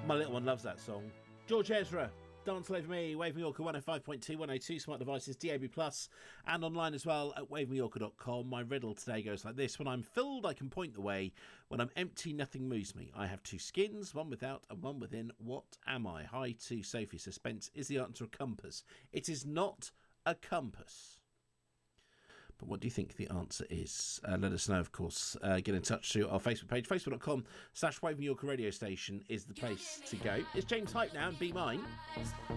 My little one loves that song. George Ezra, Dance All Over Me, Wave Mallorca 105.2, 102, smart devices, DAB+, and online as well at wavemallorca.com. My riddle today goes like this. When I'm filled, I can point the way. When I'm empty, nothing moves me. I have two skins, one without and one within. What am I? Hi to Sophie. Suspense. Is the answer a compass? It is not a compass. But what do you think the answer is? Let us know, of course. Get in touch to our Facebook page. Facebook.com/Wave Mallorca radio station is the place to go. It's James Hype now and Be Mine.